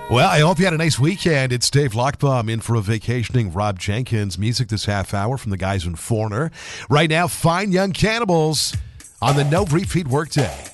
Well, I hope you had a nice weekend. It's Dave Lockbaum in for a vacationing Rob Jenkins. Music this half hour from the guys in Foreigner. Right now, Fine Young Cannibals on the No Repeat Workday.